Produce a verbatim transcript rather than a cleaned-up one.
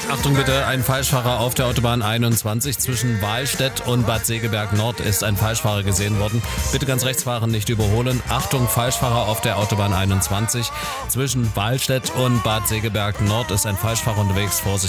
Achtung bitte, ein Falschfahrer auf der Autobahn einundzwanzig. Zwischen Wahlstedt und Bad Segeberg Nord ist ein Falschfahrer gesehen worden. Bitte ganz rechts fahren, nicht überholen. Achtung, Falschfahrer auf der Autobahn einundzwanzig. Zwischen Wahlstedt und Bad Segeberg Nord ist ein Falschfahrer unterwegs. Vorsicht.